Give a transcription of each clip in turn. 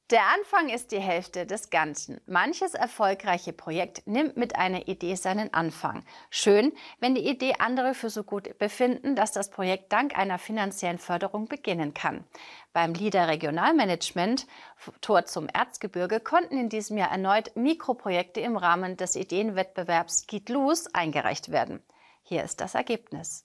Der Anfang ist die Hälfte des Ganzen. Manches erfolgreiche Projekt nimmt mit einer Idee seinen Anfang. Schön, wenn die Idee andere für so gut befinden, dass das Projekt dank einer finanziellen Förderung beginnen kann. Beim LIDA Regionalmanagement Tor zum Erzgebirge konnten in diesem Jahr erneut Mikroprojekte im Rahmen des Ideenwettbewerbs Geht Los eingereicht werden. Hier ist das Ergebnis.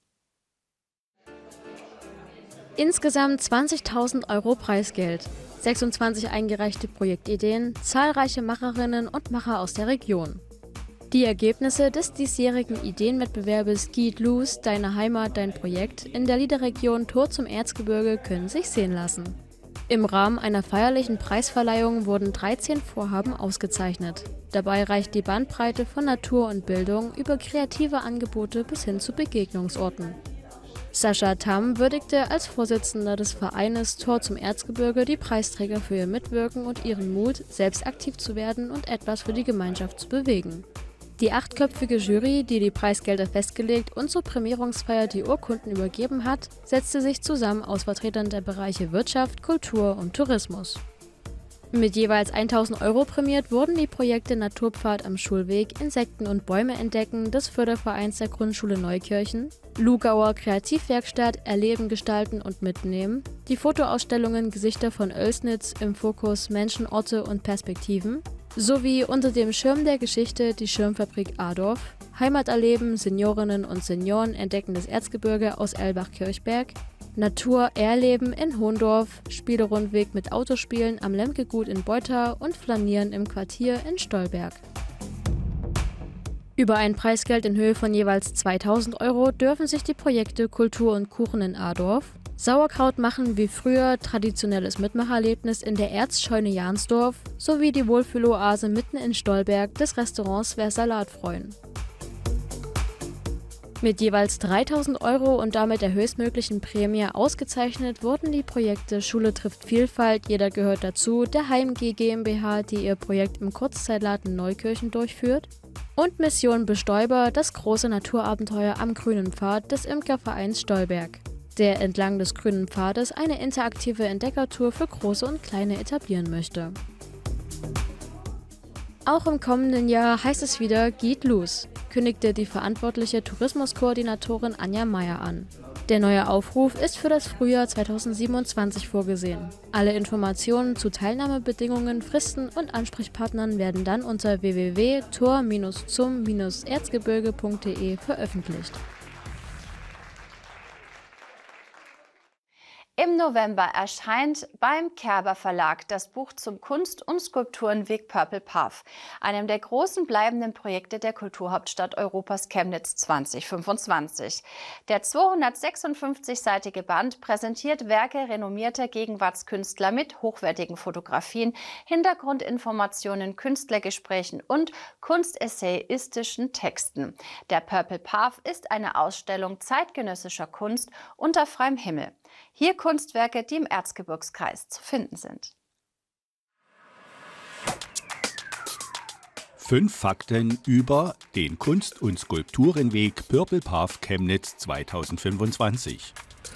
Insgesamt 20.000 Euro Preisgeld, 26 eingereichte Projektideen, zahlreiche Macherinnen und Macher aus der Region. Die Ergebnisse des diesjährigen Ideenwettbewerbes Geht Los, Deine Heimat, dein Projekt in der LIDA-Region Tor zum Erzgebirge können sich sehen lassen. Im Rahmen einer feierlichen Preisverleihung wurden 13 Vorhaben ausgezeichnet. Dabei reicht die Bandbreite von Natur und Bildung über kreative Angebote bis hin zu Begegnungsorten. Sascha Tamm würdigte als Vorsitzender des Vereines Tor zum Erzgebirge die Preisträger für ihr Mitwirken und ihren Mut, selbst aktiv zu werden und etwas für die Gemeinschaft zu bewegen. Die 8-köpfige Jury, die die Preisgelder festgelegt und zur Prämierungsfeier die Urkunden übergeben hat, setzte sich zusammen aus Vertretern der Bereiche Wirtschaft, Kultur und Tourismus. Mit jeweils 1.000 Euro prämiert wurden die Projekte Naturpfad am Schulweg, Insekten und Bäume entdecken des Fördervereins der Grundschule Neukirchen, Lugauer Kreativwerkstatt Erleben, Gestalten und Mitnehmen, die Fotoausstellungen Gesichter von Oelsnitz im Fokus Menschen, Orte und Perspektiven, sowie unter dem Schirm der Geschichte die Schirmfabrik Adorf, Heimat erleben, Seniorinnen und Senioren entdecken das Erzgebirge aus Elbach-Kirchberg, Natur erleben in Hohndorf, Spielerundweg mit Autospielen am Lemke-Gut in Beuta und Flanieren im Quartier in Stolberg. Über ein Preisgeld in Höhe von jeweils 2.000 Euro dürfen sich die Projekte Kultur und Kuchen in Adorf, Sauerkraut machen wie früher, traditionelles Mitmacherlebnis in der Erzscheune Jahnsdorf sowie die Wohlfühloase mitten in Stolberg des Restaurants Wer Salat freuen. Mit jeweils 3.000 Euro und damit der höchstmöglichen Prämie ausgezeichnet wurden die Projekte Schule trifft Vielfalt, jeder gehört dazu, der Heimg GmbH, die ihr Projekt im Kurzzeitladen Neukirchen durchführt, und Mission Bestäuber, das große Naturabenteuer am Grünen Pfad des Imkervereins Stolberg, der entlang des Grünen Pfades eine interaktive Entdeckertour für Große und Kleine etablieren möchte. Auch im kommenden Jahr heißt es wieder Geht Los, kündigte die verantwortliche Tourismuskoordinatorin Anja Meyer an. Der neue Aufruf ist für das Frühjahr 2027 vorgesehen. Alle Informationen zu Teilnahmebedingungen, Fristen und Ansprechpartnern werden dann unter www.tor-zum-erzgebirge.de veröffentlicht. Im November erscheint beim Kerber Verlag das Buch zum Kunst- und Skulpturenweg Purple Path, einem der großen bleibenden Projekte der Kulturhauptstadt Europas Chemnitz 2025. Der 256-seitige Band präsentiert Werke renommierter Gegenwartskünstler mit hochwertigen Fotografien, Hintergrundinformationen, Künstlergesprächen und kunstessayistischen Texten. Der Purple Path ist eine Ausstellung zeitgenössischer Kunst unter freiem Himmel. Hier Kunstwerke, die im Erzgebirgskreis zu finden sind. 5 Fakten über den Kunst- und Skulpturenweg Purple Path Chemnitz 2025.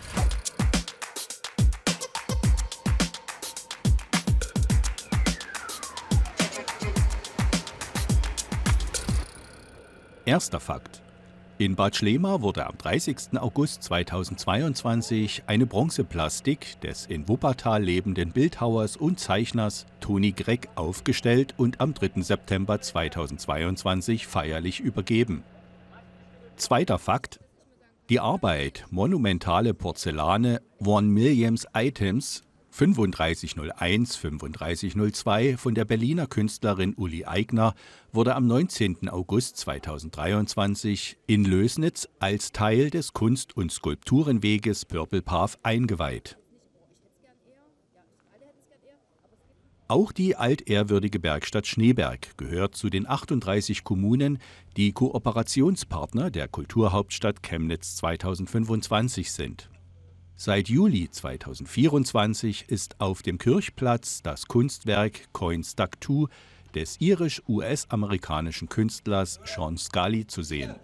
Erster Fakt. In Bad Schlema wurde am 30. August 2022 eine Bronzeplastik des in Wuppertal lebenden Bildhauers und Zeichners Toni Gregg aufgestellt und am 3. September 2022 feierlich übergeben. Zweiter Fakt. Die Arbeit Monumentale Porzellane Vaughan Williams Items 3501-3502 von der Berliner Künstlerin Uli Aigner wurde am 19. August 2023 in Lößnitz als Teil des Kunst- und Skulpturenweges Purple Path eingeweiht. Auch die altehrwürdige Bergstadt Schneeberg gehört zu den 38 Kommunen, die Kooperationspartner der Kulturhauptstadt Chemnitz 2025 sind. Seit Juli 2024 ist auf dem Kirchplatz das Kunstwerk Coin Stuck 2 des irisch-US-amerikanischen Künstlers Sean Scully zu sehen.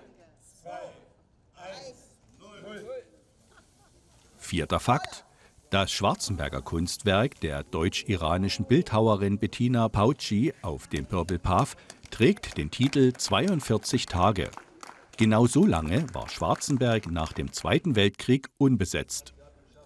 Vierter Fakt. Das Schwarzenberger Kunstwerk der deutsch-iranischen Bildhauerin Bettina Pauci auf dem Purple Path trägt den Titel 42 Tage. Genau so lange war Schwarzenberg nach dem Zweiten Weltkrieg unbesetzt.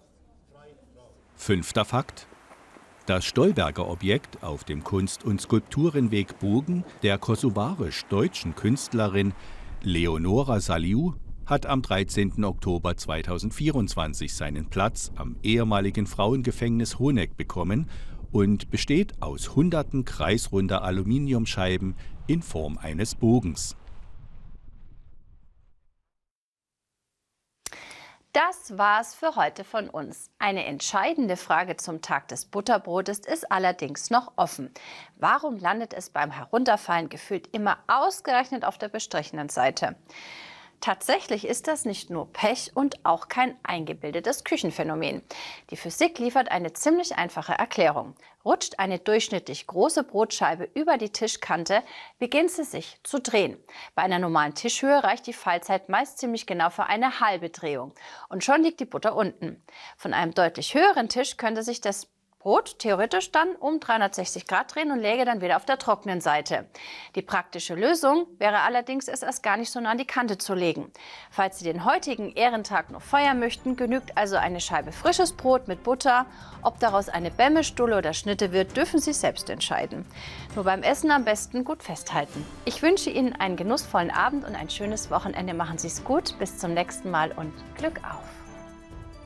5. Fakt: Das Stolberger Objekt auf dem Kunst- und Skulpturenweg Bogen der kosovarisch-deutschen Künstlerin Leonora Saliu hat am 13. Oktober 2024 seinen Platz am ehemaligen Frauengefängnis Honeck bekommen und besteht aus hunderten kreisrunder Aluminiumscheiben in Form eines Bogens. Das war's für heute von uns. Eine entscheidende Frage zum Tag des Butterbrotes ist allerdings noch offen. Warum landet es beim Herunterfallen gefühlt immer ausgerechnet auf der bestrichenen Seite? Tatsächlich ist das nicht nur Pech und auch kein eingebildetes Küchenphänomen. Die Physik liefert eine ziemlich einfache Erklärung. Rutscht eine durchschnittlich große Brotscheibe über die Tischkante, beginnt sie sich zu drehen. Bei einer normalen Tischhöhe reicht die Fallzeit meist ziemlich genau für eine halbe Drehung. Und schon liegt die Butter unten. Von einem deutlich höheren Tisch könnte sich das Brot theoretisch dann um 360 Grad drehen und läge dann wieder auf der trockenen Seite. Die praktische Lösung wäre allerdings, es erst gar nicht so nah an die Kante zu legen. Falls Sie den heutigen Ehrentag noch feiern möchten, genügt also eine Scheibe frisches Brot mit Butter. Ob daraus eine Bämme, Stulle oder Schnitte wird, dürfen Sie selbst entscheiden. Nur beim Essen am besten gut festhalten. Ich wünsche Ihnen einen genussvollen Abend und ein schönes Wochenende. Machen Sie es gut. Bis zum nächsten Mal und Glück auf!